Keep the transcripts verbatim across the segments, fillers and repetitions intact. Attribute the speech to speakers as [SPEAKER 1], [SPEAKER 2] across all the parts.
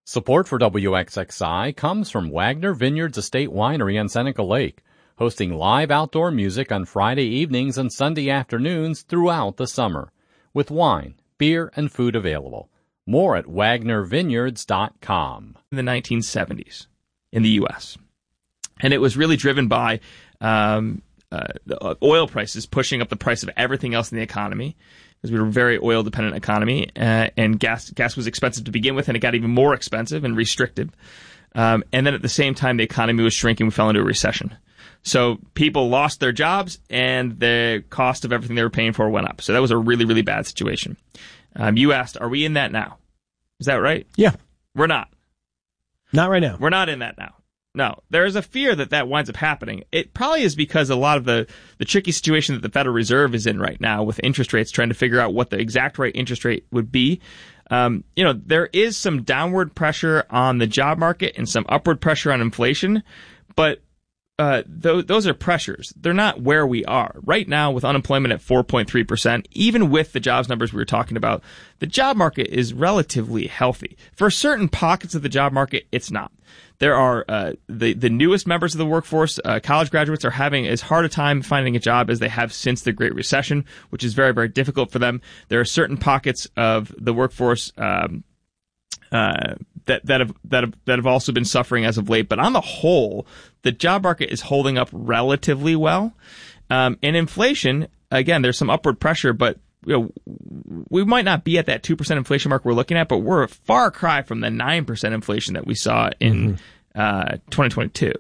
[SPEAKER 1] Support for W X X I comes from Wagner Vineyards Estate Winery on Seneca Lake, hosting live outdoor music on Friday evenings and Sunday afternoons throughout the summer, with wine, beer, and food available. More at wagner vineyards dot com.
[SPEAKER 2] In the nineteen seventies in the U S, and it was really driven by um, uh, the oil prices pushing up the price of everything else in the economy, because we were a very oil-dependent economy, uh, and gas gas was expensive to begin with, and it got even more expensive and restricted. Um, and then at the same time, the economy was shrinking. We fell into a recession. So people lost their jobs, and the cost of everything they were paying for went up. So that was a really, really bad situation. Um, you asked, are we in that now? Is that right?
[SPEAKER 3] Yeah.
[SPEAKER 2] We're not.
[SPEAKER 3] Not right now.
[SPEAKER 2] We're not in that now. No, there is a fear that that winds up happening. It probably is because a lot of the, the tricky situation that the Federal Reserve is in right now with interest rates, trying to figure out what the exact right interest rate would be. Um, you know, there is some downward pressure on the job market and some upward pressure on inflation, but uh, th- those are pressures. They're not where we are. Right now, with unemployment at four point three percent, even with the jobs numbers we were talking about, the job market is relatively healthy. For certain pockets of the job market, it's not. There are uh, the, the newest members of the workforce, uh, college graduates, are having as hard a time finding a job as they have since the Great Recession, which is very, very difficult for them. There are certain pockets of the workforce um, uh, that that have that have that have also been suffering as of late. But on the whole, the job market is holding up relatively well. Um, and inflation, again, there's some upward pressure, but you know, we might not be at that two percent inflation mark we're looking at, but we're a far cry from the nine percent inflation that we saw in mm-hmm. uh, twenty twenty-two.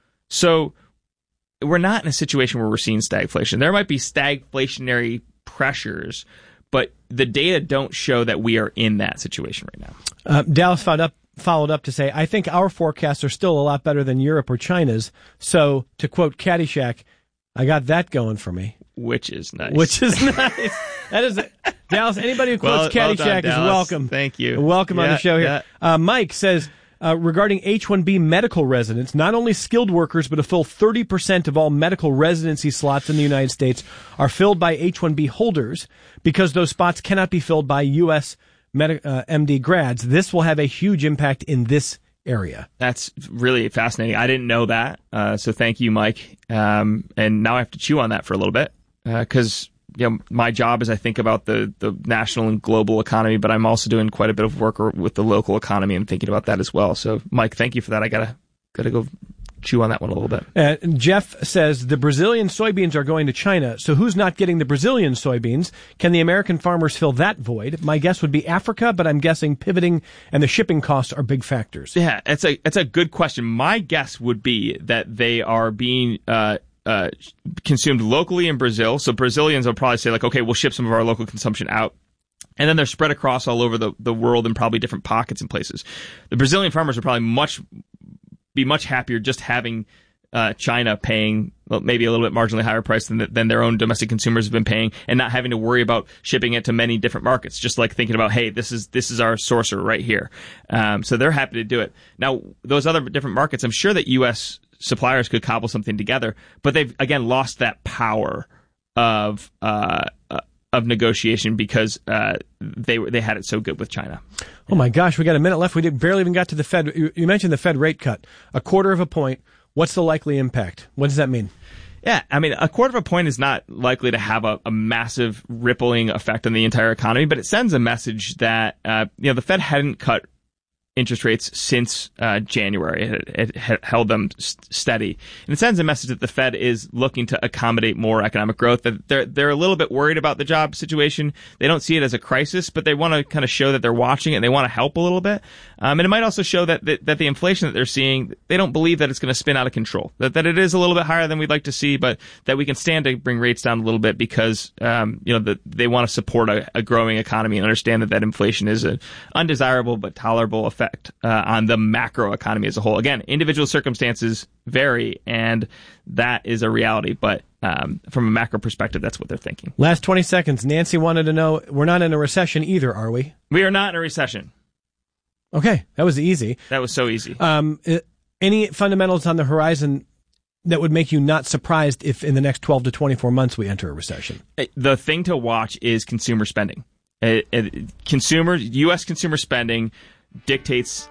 [SPEAKER 2] So we're not in a situation where we're seeing stagflation. There might be stagflationary pressures, but the data don't show that we are in that situation right now.
[SPEAKER 3] Uh, Dallas followed up, followed up to say, I think our forecasts are still a lot better than Europe or China's. So, to quote Caddyshack, I got that going for me.
[SPEAKER 2] Which is nice.
[SPEAKER 3] Which is nice. That is it. Dallas, anybody who quotes well, Caddyshack well done, is welcome.
[SPEAKER 2] Thank you.
[SPEAKER 3] Welcome
[SPEAKER 2] yeah,
[SPEAKER 3] on the show here.
[SPEAKER 2] Yeah.
[SPEAKER 3] Uh, Mike says, uh, regarding H one B medical residents, not only skilled workers, but a full thirty percent of all medical residency slots in the United States are filled by H one B holders because those spots cannot be filled by U S Medi- uh, M D grads. This will have a huge impact in this area.
[SPEAKER 2] That's really fascinating. I didn't know that. Uh, so thank you, Mike. Um, and now I have to chew on that for a little bit. Because uh, you know, my job is I think about the, the national and global economy, but I'm also doing quite a bit of work with the local economy and thinking about that as well. So, Mike, thank you for that. I gotta gotta go chew on that one a little bit.
[SPEAKER 3] Uh, Jeff says the Brazilian soybeans are going to China, so who's not getting the Brazilian soybeans? Can the American farmers fill that void? My guess would be Africa, but I'm guessing pivoting and the shipping costs are big factors.
[SPEAKER 2] Yeah, it's a it's a good question. My guess would be that they are being uh, Uh, consumed locally in Brazil. So Brazilians will probably say, like, okay, we'll ship some of our local consumption out. And then they're spread across all over the, the world in probably different pockets and places. The Brazilian farmers are probably much be much happier just having uh, China paying well, maybe a little bit marginally higher price than, than their own domestic consumers have been paying, and not having to worry about shipping it to many different markets. Just like thinking about, hey, this is this is our sourcer right here. Um, so they're happy to do it. Now, those other different markets, I'm sure that U S suppliers could cobble something together, but they've again lost that power of uh, uh, of negotiation because uh, they they had it so good with China.
[SPEAKER 3] Oh my gosh, we got a minute left. We did barely even got to the Fed. You, you mentioned the Fed rate cut, a quarter of a point. What's the likely impact? What does that mean?
[SPEAKER 2] Yeah, I mean, a quarter of a point is not likely to have a, a massive rippling effect on the entire economy, but it sends a message that uh, you know the Fed hadn't cut interest rates since uh, January. It, it, it held them st- steady. And it sends a message that the Fed is looking to accommodate more economic growth, that they're, they're a little bit worried about the job situation. They don't see it as a crisis, but they want to kind of show that they're watching it and they want to help a little bit. Um, and it might also show that, that, that the inflation that they're seeing, they don't believe that it's going to spin out of control, that, that it is a little bit higher than we'd like to see, but that we can stand to bring rates down a little bit because, um, you know, the, they want to support a, a growing economy and understand that that inflation is an undesirable but tolerable effect. Effect uh, on the macro economy as a whole. Again, individual circumstances vary, and that is a reality. But um, from a macro perspective, that's what they're thinking.
[SPEAKER 3] Last twenty seconds. Nancy wanted to know, we're not in a recession either, are we?
[SPEAKER 2] We are not in a recession.
[SPEAKER 3] Okay, that was easy.
[SPEAKER 2] That was so easy.
[SPEAKER 3] Um, any fundamentals on the horizon that would make you not surprised if in the next twelve to twenty-four months we enter a recession?
[SPEAKER 2] The thing to watch is consumer spending. Uh, uh, consumer, U S consumer spending dictates